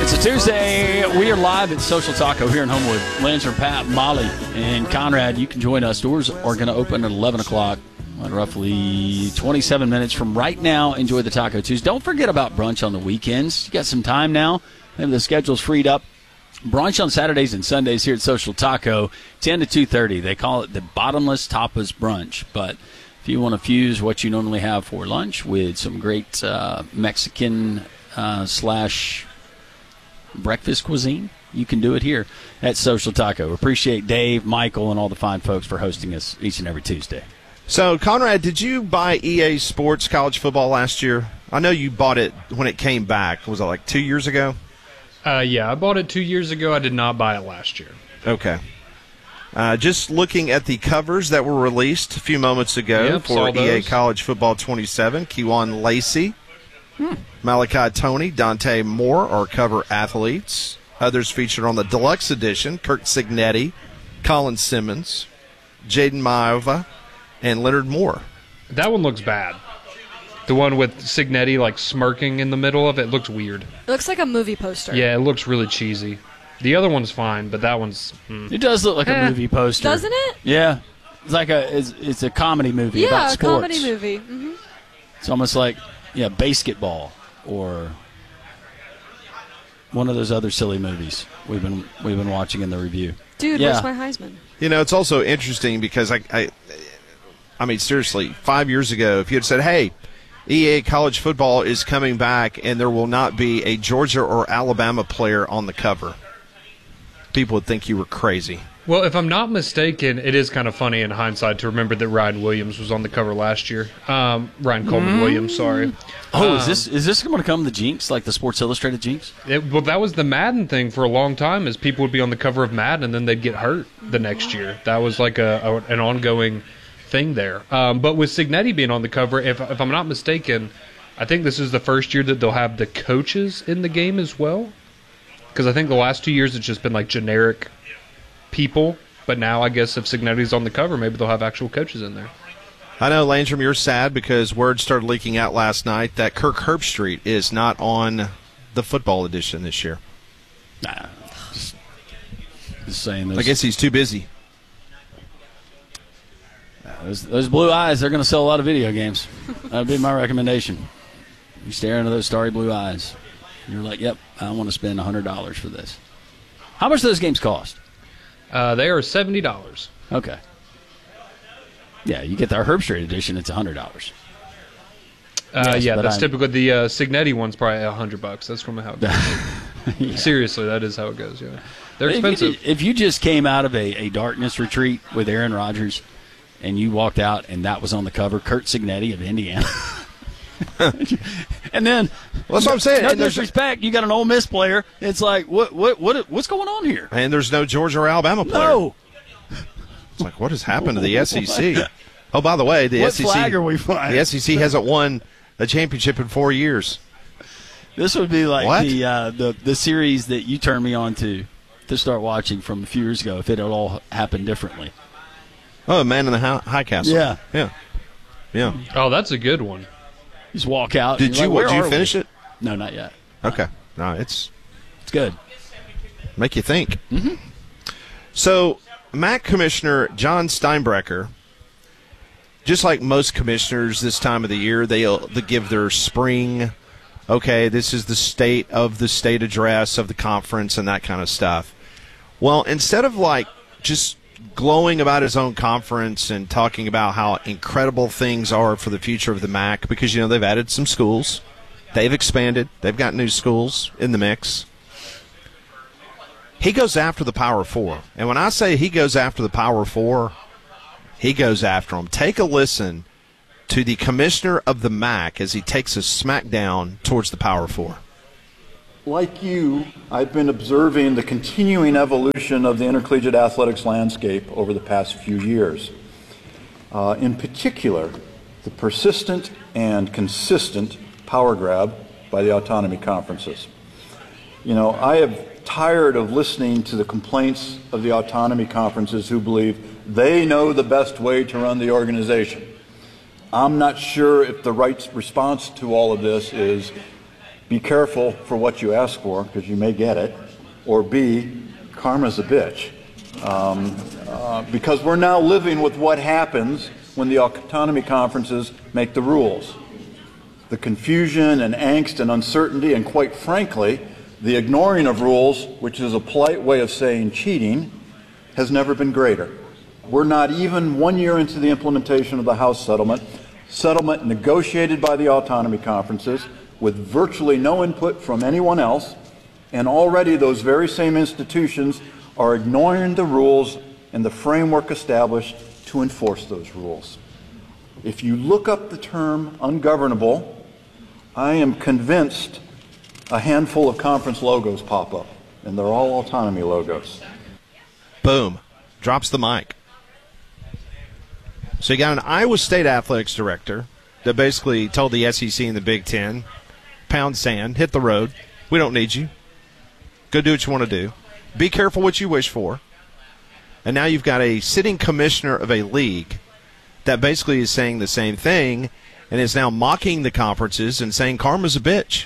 It's a Tuesday. We are live at Social Taco here in Homewood. Lancer, Pat, Molly, and Conrad, you can join us. Doors are going to open at 11 o'clock, roughly 27 minutes from right now. Enjoy the Taco Tuesday. Don't forget about brunch on the weekends. You got some time now. Maybe the schedule's freed up. Brunch on Saturdays and Sundays here at Social Taco, 10 to 2:30. They call it the Bottomless Tapas Brunch. But if you want to fuse what you normally have for lunch with some great Mexican slash breakfast cuisine, you can do it here at Social Taco. Appreciate Dave, Michael, and all the fine folks for hosting us each and every Tuesday. So, Conrad, did you buy EA Sports College Football last year? I know you bought it when it came back. Was it like 2 years ago? Yeah, I bought it 2 years ago. I did not buy it last year. Okay. Just looking at the covers that were released a few moments ago for EA College Football 27, Kewan Lacey, Malachi Tony, Dante Moore are cover athletes. Others featured on the deluxe edition, Kirk Cignetti, Colin Simmons, Jaden Maeva, and Leonard Moore. That one looks bad. The one with Cignetti like smirking in the middle of it looks weird. It looks like a movie poster. Yeah, it looks really cheesy. The other one's fine, but that one's... It does look like a movie poster. Doesn't it? Yeah. It's like it's a comedy movie about sports. Yeah, a comedy movie. Mm-hmm. It's almost like, basketball or one of those other silly movies we've been watching in the review. Dude, where's my Heisman? You know, it's also interesting because I mean, seriously, 5 years ago, if you had said, hey, EA College Football is coming back and there will not be a Georgia or Alabama player on the cover, people would think you were crazy. Well, if I'm not mistaken, it is kind of funny in hindsight to remember that Ryan Williams was on the cover last year. Ryan Coleman Williams, sorry. Oh, is this going to become the Jinx, like the Sports Illustrated Jinx? Well, that was the Madden thing for a long time, is people would be on the cover of Madden and then they'd get hurt the next year. That was like an ongoing thing there. But with Cignetti being on the cover, if I'm not mistaken, I think this is the first year that they'll have the coaches in the game as well. Because I think the last 2 years it's just been like generic people, but now I guess if Cignetti's on the cover, maybe they'll have actual coaches in there. I know, Landrum, you're sad because word started leaking out last night that Kirk Herbstreit is not on the football edition this year. Nah, just saying this. I guess he's too busy. Those blue eyes, they're going to sell a lot of video games. That would be my recommendation. You stare into those starry blue eyes. You're like, yep, I want to spend $100 for this. How much do those games cost? They are $70. Okay. Yeah, you get the Herbstreit edition, it's $100. Yes, that's typically the Cignetti one's probably $100. That's from how it goes. Yeah. Seriously, that is how it goes. Yeah, they're expensive. If you just came out of a darkness retreat with Aaron Rodgers and you walked out and that was on the cover, Kurt Cignetti of Indiana. And then, well, that's what I'm saying. No disrespect, you got an Ole Miss player. It's like, what's going on here? And there's no Georgia or Alabama player. No. It's like, what has happened to the SEC? Oh, by the way, the SEC. Flag are we flying? The SEC hasn't won a championship in 4 years. This would be like the series that you turned me on to start watching from a few years ago. If it had all happened differently. Oh, Man in the High Castle. Yeah. Oh, that's a good one. Just walk out. Did you finish it? No, not yet. Okay. No, it's good. Make you think. Mm-hmm. So, MAC Commissioner John Steinbrecher, just like most commissioners this time of the year, they give their spring, okay, this is the state address of the conference and that kind of stuff. Well, instead of like just glowing about his own conference and talking about how incredible things are for the future of the MAC, because, they've added some schools. They've expanded. They've got new schools in the mix. He goes after the Power Four. And when I say he goes after the Power Four, he goes after them. Take a listen to the commissioner of the MAC as he takes a smackdown towards the Power Four. Like you, I've been observing the continuing evolution of the intercollegiate athletics landscape over the past few years. In particular, the persistent and consistent power grab by the autonomy conferences. I have tired of listening to the complaints of the autonomy conferences who believe they know the best way to run the organization. I'm not sure if the right response to all of this is be careful for what you ask for because you may get it, or B, karma's a bitch. Because we're now living with what happens when the autonomy conferences make the rules. The confusion and angst and uncertainty and, quite frankly, the ignoring of rules, which is a polite way of saying cheating, has never been greater. We're not even 1 year into the implementation of the House settlement negotiated by the autonomy conferences with virtually no input from anyone else, and already those very same institutions are ignoring the rules and the framework established to enforce those rules. If you look up the term ungovernable, I am convinced a handful of conference logos pop up, and they're all autonomy logos. Boom. Drops the mic. So you got an Iowa State athletics director that basically told the SEC and the Big Ten, pound sand, hit the road. We don't need you. Go do what you want to do. Be careful what you wish for. And now you've got a sitting commissioner of a league that basically is saying the same thing and is now mocking the conferences and saying karma's a bitch.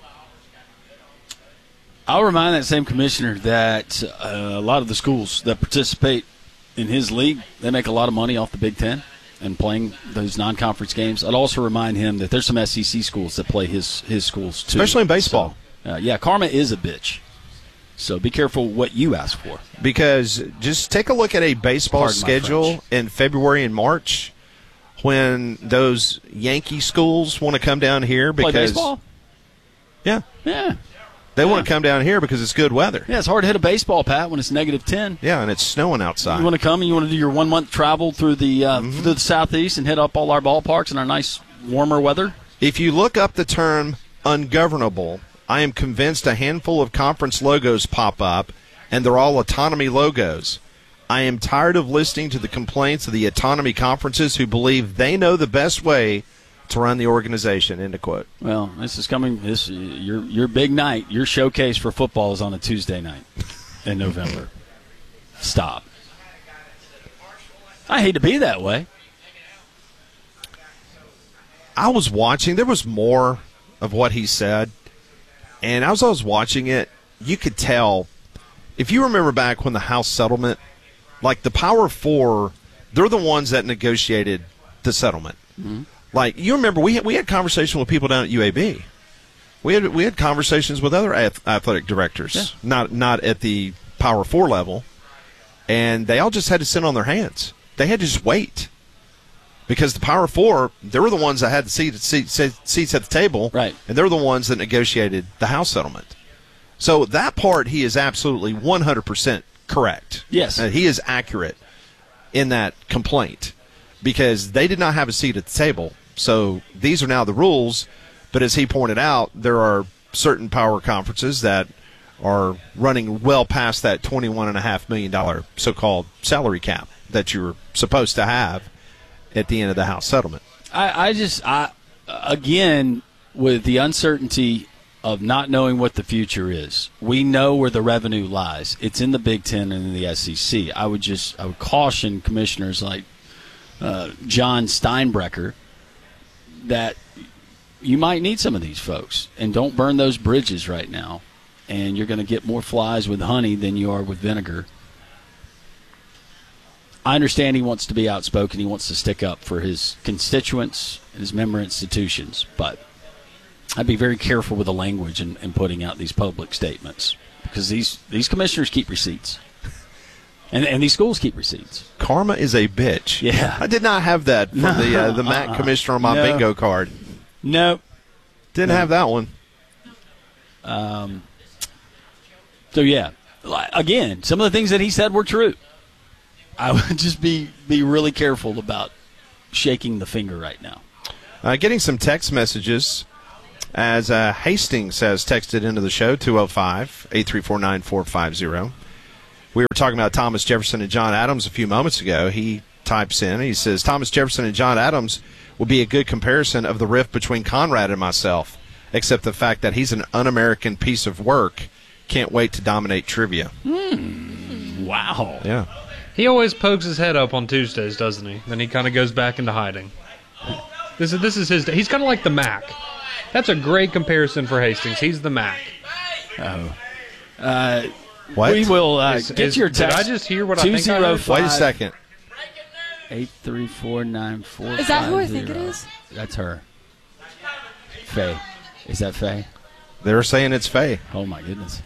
I'll remind that same commissioner that a lot of the schools that participate in his league, they make a lot of money off the Big Ten and playing those non-conference games. I'd also remind him that there's some SEC schools that play his schools too. Especially in baseball. So, yeah, karma is a bitch. So be careful what you ask for. Because just take a look at a baseball schedule in February and March when those Yankee schools want to come down here because play baseball? Yeah. Yeah. They want to come down here because it's good weather. Yeah, it's hard to hit a baseball, Pat, when it's -10. Yeah, and it's snowing outside. You want to come and you want to do your 1 month travel through the southeast and hit up all our ballparks in our nice warmer weather? If you look up the term ungovernable, I am convinced a handful of conference logos pop up, and they're all autonomy logos. I am tired of listening to the complaints of the autonomy conferences who believe they know the best way to run the organization, end of quote. Well, this is coming. Your big night, your showcase for football is on a Tuesday night in November. Stop. I hate to be that way. I was watching. There was more of what he said. And as I was watching it, you could tell, if you remember back when the House settlement, like the Power Four, they're the ones that negotiated the settlement. Mm-hmm. Like, you remember, we had conversation with people down at UAB. We had conversations with other athletic directors, not at the Power Four level, and they all just had to sit on their hands. They had to just wait. Because the Power Four, they were the ones that had the seats at the table, right? And they're the ones that negotiated the House settlement. So that part, he is absolutely 100% correct. Yes. He is accurate in that complaint because they did not have a seat at the table. So these are now the rules. But as he pointed out, there are certain power conferences that are running well past that $21.5 million so-called salary cap that you're supposed to have at the end of the House settlement. Again, with the uncertainty of not knowing what the future is, we know where the revenue lies. It's in the Big Ten and in the SEC. I would caution commissioners like John Steinbrecher that you might need some of these folks, and don't burn those bridges right now. And you're going to get more flies with honey than you are with vinegar. I understand he wants to be outspoken. He wants to stick up for his constituents and his member institutions. But I'd be very careful with the language and putting out these public statements because these commissioners keep receipts. And these schools keep receipts. Karma is a bitch. Yeah. I did not have that from the MAC commissioner on my bingo card. Nope. Didn't have that one. So, yeah. Again, some of the things that he said were true. I would just be really careful about shaking the finger right now. Getting some text messages as Hastings has texted into the show, 205-834-9450. We were talking about Thomas Jefferson and John Adams a few moments ago. He types in, he says, Thomas Jefferson and John Adams would be a good comparison of the rift between Conrad and myself, except the fact that he's an un-American piece of work. Can't wait to dominate trivia. Wow. Yeah. He always pokes his head up on Tuesdays, doesn't he? Then he kind of goes back into hiding. This is his day. He's kind of like the Mac. That's a great comparison for Hastings. He's the Mac. What? We will get your text. Did I just hear what I think I heard? Wait a second. 83494. Is that who I think it is? That's her. Faye. Is that Faye? They were saying it's Faye. Oh, my goodness.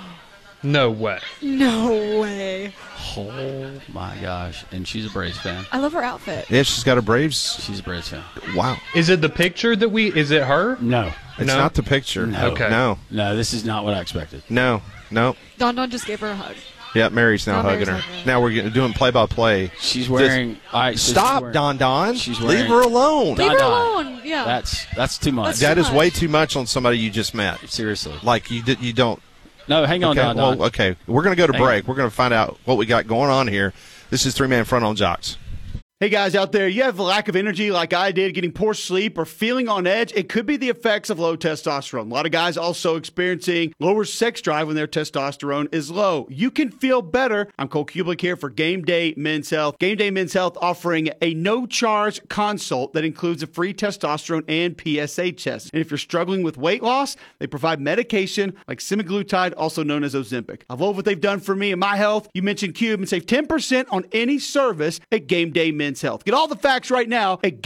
No way. No way. Oh, my gosh. And she's a Braves fan. I love her outfit. Yeah, she's got a Braves. She's a Braves fan. Wow. Is it the picture that is it her? No. It's No? not the picture. No. Okay. No. No, this is not what I expected. No. Don just gave her a hug. Yeah, Mary's now Now hugging Mary's her. hugging her. Now we're doing play-by-play. She's wearing. All right, so Stop, she's wearing, Don Don. She's wearing- Leave her alone. Leave her Don. alone. Yeah. That's too much. That's That too is much. way too much on somebody you just met. Seriously. Like you don't. No, hang on, Okay, Don. Don. well, okay. We're going to go to Hang break. on. We're going to find out what we got going on here. This is Three Man Front on Jocks. Hey guys out there, you have a lack of energy like I did, getting poor sleep or feeling on edge. It could be the effects of low testosterone. A lot of guys also experiencing lower sex drive when their testosterone is low. You can feel better. I'm Cole Kublik here for Game Day Men's Health. Game Day Men's Health offering a no-charge consult that includes a free testosterone and PSA test. And if you're struggling with weight loss, they provide medication like semaglutide, also known as Ozempic. I love what they've done for me and my health. You mentioned Cube and save 10% on any service at Game Day Men's Health. Get all the facts right now at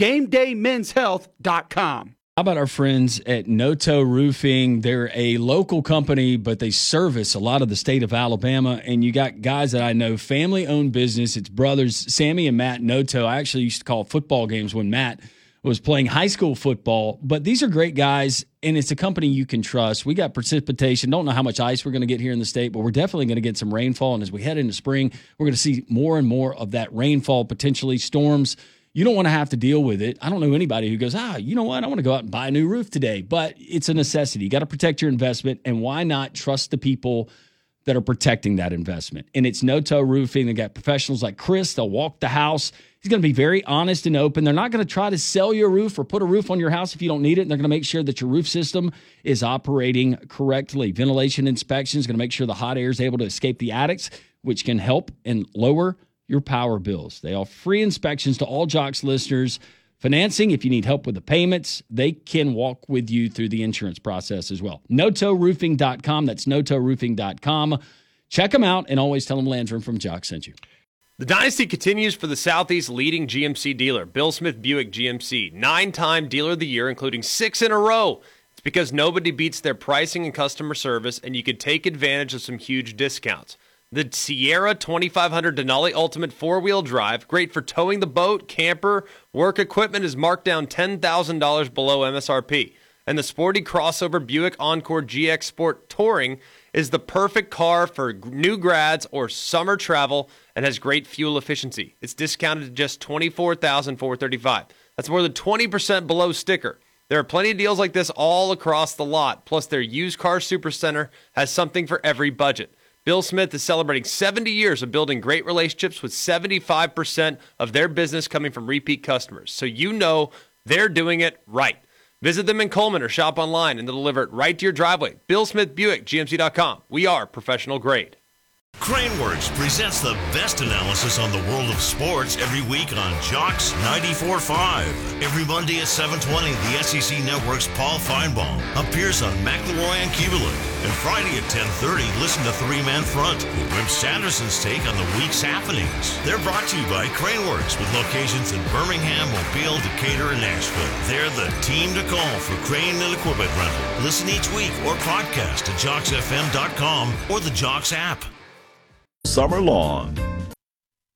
GameDayMen'sHealth.com. How about our friends at Noto Roofing? They're a local company, but they service a lot of the state of Alabama. And you got guys that I know, family-owned business. It's brothers, Sammy and Matt Noto. I actually used to call football games when Matt was playing high school football. But these are great guys, and it's a company you can trust. We got precipitation. Don't know how much ice we're going to get here in the state, but we're definitely going to get some rainfall. And as we head into spring, we're going to see more and more of that rainfall, potentially storms. You don't want to have to deal with it. I don't know anybody who goes, you know what? I want to go out and buy a new roof today. But it's a necessity. You got to protect your investment. And why not trust the people that are protecting that investment? And it's Noto Roofing. They got professionals like Chris. They'll walk the house. He's going to be very honest and open. They're not going to try to sell you a roof or put a roof on your house if you don't need it. And they're going to make sure that your roof system is operating correctly. Ventilation inspection is going to make sure the hot air is able to escape the attics, which can help and lower your power bills. They offer free inspections to all Jocks listeners. Financing, if you need help with the payments, they can walk with you through the insurance process as well. NotoRoofing.com. That's NotoRoofing.com. Check them out and always tell them Landrum from Jocks sent you. The dynasty continues for the Southeast's leading GMC dealer, Bill Smith Buick GMC. 9-time Dealer of the Year, including 6 in a row. It's because nobody beats their pricing and customer service, and you can take advantage of some huge discounts. The Sierra 2500 Denali Ultimate 4-wheel drive, great for towing the boat, camper, work equipment, is marked down $10,000 below MSRP. And the sporty crossover Buick Encore GX Sport Touring is the perfect car for new grads or summer travel and has great fuel efficiency. It's discounted to just $24,435. That's more than 20% below sticker. There are plenty of deals like this all across the lot. Plus, their used car supercenter has something for every budget. Bill Smith is celebrating 70 years of building great relationships with 75% of their business coming from repeat customers. So you know they're doing it right. Visit them in Coleman or shop online and they'll deliver it right to your driveway. Bill Smith Buick, GMC.com. We are professional grade. Craneworks presents the best analysis on the world of sports every week on Jocks 94.5. Every Monday at 7:20, the SEC Network's Paul Feinbaum appears on McElroy and Keeberlin. And Friday at 10:30, listen to Three Man Front with Wimp Sanderson's take on the week's happenings. They're brought to you by Craneworks with locations in Birmingham, Mobile, Decatur, and Nashville. They're the team to call for crane and equipment rental. Listen each week or podcast at JocksFM.com or the Jocks app. Summer long,